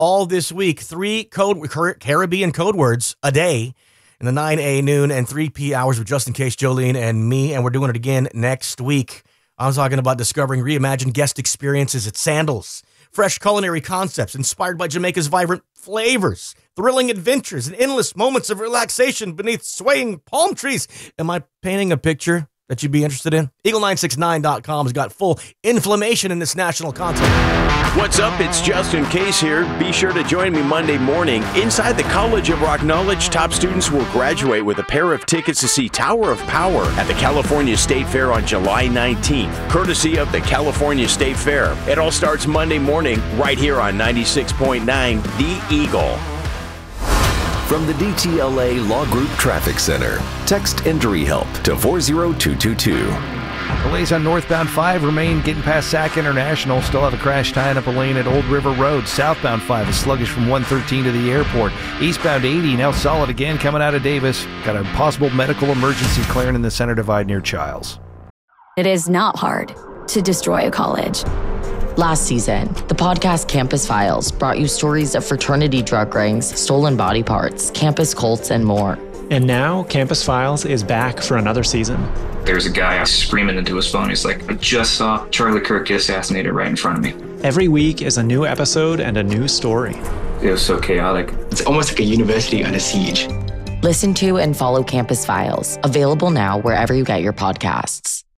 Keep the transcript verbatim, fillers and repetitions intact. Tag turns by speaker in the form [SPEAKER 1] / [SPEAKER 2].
[SPEAKER 1] all this week. Three code Caribbean code words a day in the nine a, noon, and three p hours with Just In Case, Jolene, and me. And we're doing it again next week. I'm talking about discovering reimagined guest experiences at Sandals. Fresh culinary concepts inspired by Jamaica's vibrant flavors. Thrilling adventures and endless moments of relaxation beneath swaying palm trees. Am I painting a picture that you'd be interested in? Eagle nine six nine dot com has got full inflammation in this national content.
[SPEAKER 2] What's up? It's Just In Case here. Be sure to join me Monday morning. Inside the College of Rock Knowledge, top students will graduate with a pair of tickets to see Tower of Power at the California State Fair on July nineteenth, courtesy of the California State Fair. It all starts Monday morning right here on ninety-six point nine The Eagle.
[SPEAKER 3] From the D T L A Law Group Traffic Center, text Injury Help to four zero two two two.
[SPEAKER 4] Delays on northbound five remain getting past Sac International. Still have a crash tying up a lane at Old River Road. Southbound five is sluggish from one thirteen to the airport. Eastbound eighty now solid again coming out of Davis. Got a possible medical emergency clearing in the center divide near Childs.
[SPEAKER 5] It is not hard to destroy a college.
[SPEAKER 6] Last season, the podcast Campus Files brought you stories of fraternity drug rings, stolen body parts, campus cults, and more.
[SPEAKER 7] And now, Campus Files is back for another season.
[SPEAKER 8] There's a guy screaming into his phone. He's like, I just saw Charlie Kirk get assassinated right in front of me.
[SPEAKER 7] Every week is a new episode and a new story.
[SPEAKER 8] It was so chaotic.
[SPEAKER 9] It's almost like a university under siege.
[SPEAKER 6] Listen to and follow Campus Files, available now wherever you get your podcasts.